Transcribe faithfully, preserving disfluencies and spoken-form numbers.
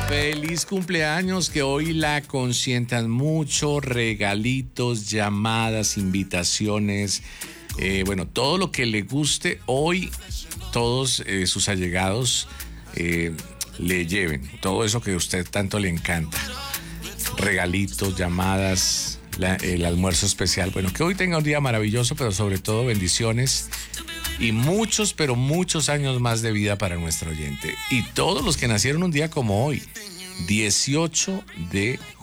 Feliz cumpleaños, que hoy la consientan mucho, regalitos, llamadas, invitaciones, eh, bueno, todo lo que le guste hoy, todos eh, sus allegados eh, le lleven, todo eso que a usted tanto le encanta, regalitos, llamadas, la, el almuerzo especial, bueno, que hoy tenga un día maravilloso, pero sobre todo bendiciones y muchos, pero muchos años más de vida para nuestro oyente. Y todos los que nacieron un día como hoy, dieciocho de